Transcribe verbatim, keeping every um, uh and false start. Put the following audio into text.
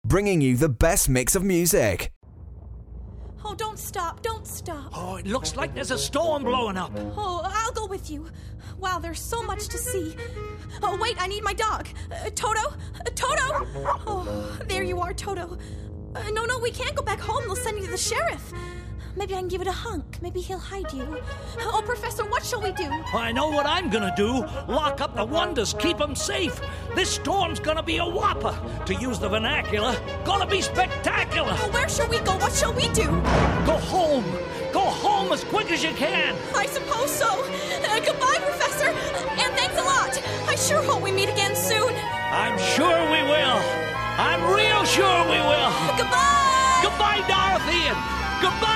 bringing you the best mix of music. Oh, don't stop, don't stop. Oh, it looks like there's a storm blowing up. Oh, I'll go with you. Wow, there's so much to see. Oh, wait, I need my dog. Uh, Toto? Uh, Toto! Oh, there you are, Toto. Uh, no, no, we can't go back home. They'll send you to the sheriff. Maybe I can give it a hunk. Maybe he'll hide you. Oh, Professor, what shall we do? I know what I'm gonna do. Lock up the wonders, keep them safe. This storm's gonna be a whopper. To use the vernacular, gonna be spectacular. Oh, where shall we go? What shall we do? Go home. Go home as quick as you can. I suppose so. Uh, goodbye, Professor. Uh, and thanks a lot. I sure hope we meet again soon. I'm sure we will. I'm real sure we will. Goodbye. Goodbye, Dorothy, and goodbye.